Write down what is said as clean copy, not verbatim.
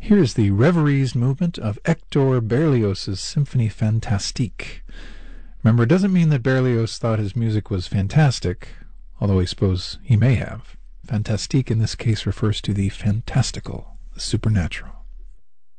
Here is the Reveries movement of Hector Berlioz's Symphonie Fantastique. Remember, it doesn't mean that Berlioz thought his music was fantastic, although I suppose he may have. Fantastique in this case refers to the fantastical, the supernatural.